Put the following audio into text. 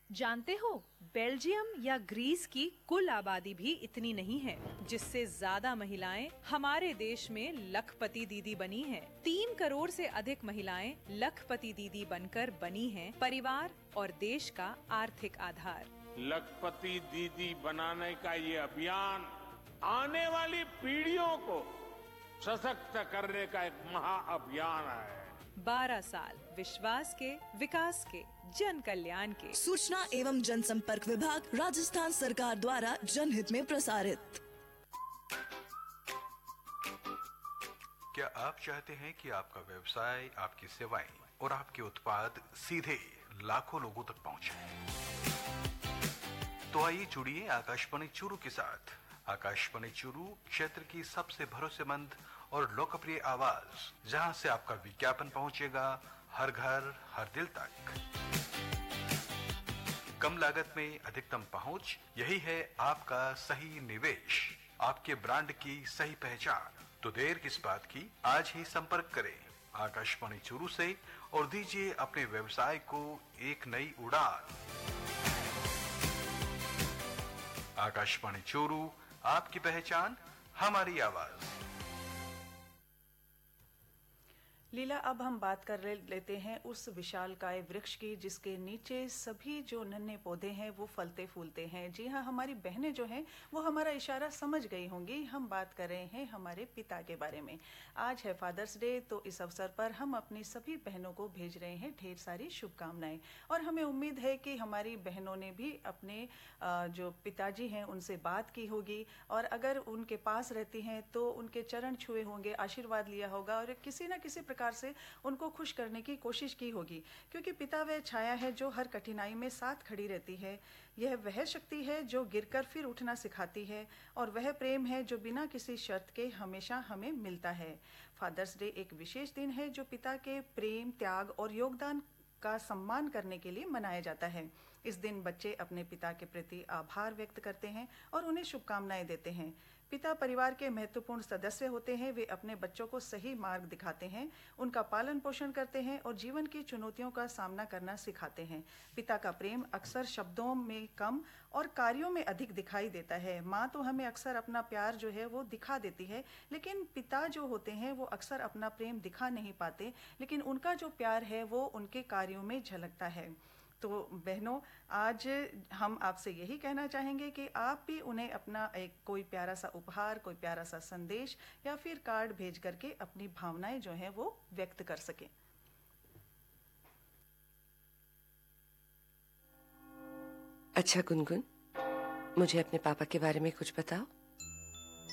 जानते हो, बेल्जियम या ग्रीस की कुल आबादी भी इतनी नहीं है, जिससे ज्यादा महिलाएं हमारे देश में लखपति दीदी बनी हैं। 3 करोड़ से अधिक महिलाएं लखपति दीदी बनकर बनी हैं परिवार और देश का आर्थिक आधार। लखपति दीदी बनाने का ये अभियान आने वाली पीढ़ियों को सशक्त करने का एक महाअभियान है। 12 साल विश्वास के, विकास के, जन कल्याण के। सूचना एवं जनसंपर्क विभाग, राजस्थान सरकार द्वारा जनहित में प्रसारित। क्या आप चाहते हैं कि आपका व्यवसाय, आपकी सेवाएं और आपके उत्पाद सीधे लाखों लोगों तक पहुंचे? तो आइए जुड़िए आकाशवाणी चूरू के साथ। आकाशवाणी चूरू क्षेत्र की सबसे भरोसेमंद और लोकप्रिय आवाज, जहां से आपका विज्ञापन पहुंचेगा हर घर, हर दिल तक। कम लागत में अधिकतम पहुंच, यही है आपका सही निवेश, आपके ब्रांड की सही पहचान। तो देर किस बात की, आज ही संपर्क करें आकाशवाणी चूरू से और दीजिए अपने व्यवसाय को एक नई उड़ान। आकाशवाणी चूरू, आपकी पहचान, हमारी आवाज। लीला, अब हम बात कर लेते हैं उस विशालकाय वृक्ष की जिसके नीचे सभी जो नन्हे पौधे हैं वो फलते फूलते हैं। जी हाँ, हमारी बहनें जो हैं वो हमारा इशारा समझ गई होंगी। हम बात कर रहे हैं हमारे पिता के बारे में। आज है फादर्स डे, तो इस अवसर पर हम अपनी सभी बहनों को भेज रहे हैं ढेर सारी शुभकामनाएं। और हमें उम्मीद है कि हमारी बहनों ने भी अपने जो पिताजी हैं उनसे बात की होगी, और अगर उनके पास रहती हैं तो उनके चरण छुए होंगे, आशीर्वाद लिया होगा और किसी न किसी प्रकार से उनको खुश करने की कोशिश की होगी। क्योंकि पिता वह छाया है जो हर कठिनाई में साथ खड़ी रहती है। यह वह शक्ति है जो गिरकर फिर उठना सिखाती है, और वह प्रेम है जो बिना किसी शर्त के हमेशा हमें मिलता है। फादर्स डे एक विशेष दिन है जो पिता के प्रेम, त्याग और योगदान का सम्मान करने के लिए मनाया जाता है। इस दिन बच्चे अपने पिता के प्रति आभार व्यक्त करते हैं और उन्हें शुभकामनाएं देते हैं। पिता परिवार के महत्वपूर्ण सदस्य होते हैं। वे अपने बच्चों को सही मार्ग दिखाते हैं, उनका पालन पोषण करते हैं और जीवन की चुनौतियों का सामना करना सिखाते हैं। पिता का प्रेम अक्सर शब्दों में कम और कार्यों में अधिक दिखाई देता है। माँ तो हमें अक्सर अपना प्यार जो है वो दिखा देती है, लेकिन पिता जो होते हैं वो अक्सर अपना प्रेम दिखा नहीं पाते, लेकिन उनका जो प्यार है वो उनके कार्यों में झलकता है। तो बहनों, आज हम आपसे यही कहना चाहेंगे कि आप भी उन्हें अपना एक कोई प्यारा सा उपहार, कोई प्यारा सा संदेश या फिर कार्ड भेज करके अपनी भावनाएं जो हैं वो व्यक्त कर सकें। अच्छा गुनगुन, मुझे अपने पापा के बारे में कुछ बताओ।